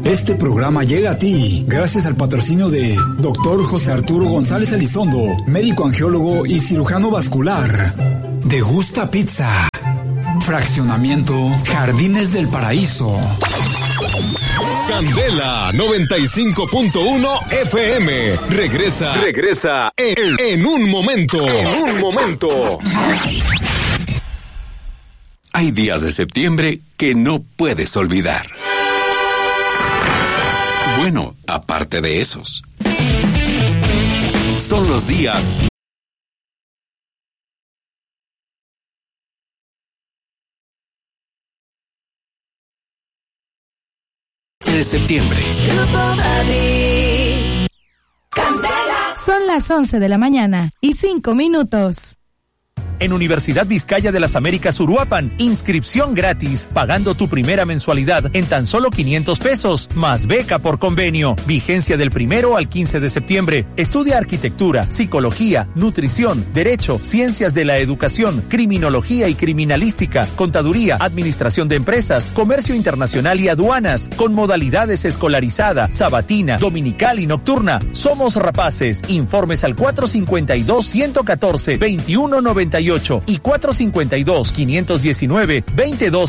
Este programa llega a ti gracias al patrocinio de Dr. José Arturo González Elizondo, médico angiólogo y cirujano vascular. Degusta Pizza. Fraccionamiento Jardines del Paraíso. Candela 95.1 FM. Regresa en un momento. Hay días de septiembre que no puedes olvidar. Bueno, aparte de esos. Son los días de septiembre. Son las 11 de la mañana y 5 minutos. En Universidad Vizcaya de las Américas Uruapan, inscripción gratis, pagando tu primera mensualidad en tan solo 500 pesos, más beca por convenio. Vigencia del 1 al 15 de septiembre. Estudia arquitectura, psicología, nutrición, derecho, ciencias de la educación, criminología y criminalística, contaduría, administración de empresas, comercio internacional y aduanas, con modalidades escolarizada, sabatina, dominical y nocturna. Somos rapaces. Informes al 452-114-2198 y 452-519-22